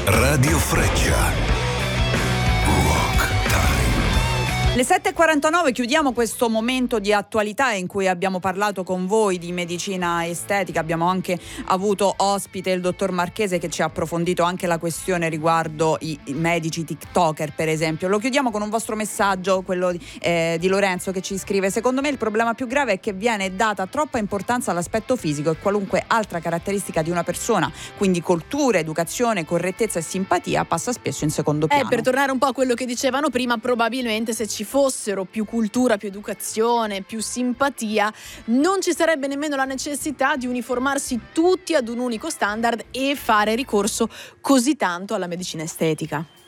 Radio Freccia. Rock Time. Le 7.49 chiudiamo questo momento di attualità in cui abbiamo parlato con voi di medicina estetica. Abbiamo anche avuto ospite il dottor Marchese che ci ha approfondito anche la questione riguardo i medici TikToker, per esempio. Lo chiudiamo con un vostro messaggio, quello di Lorenzo, che ci scrive: secondo me il problema più grave è che viene data troppa importanza all'aspetto fisico e qualunque altra caratteristica di una persona, quindi cultura, educazione, correttezza e simpatia, passa spesso in secondo piano. Per tornare un po' a quello che dicevano prima, probabilmente se ci fossero più cultura, più educazione, più simpatia, non ci sarebbe nemmeno la necessità di uniformarsi tutti ad un unico standard e fare ricorso così tanto alla medicina estetica.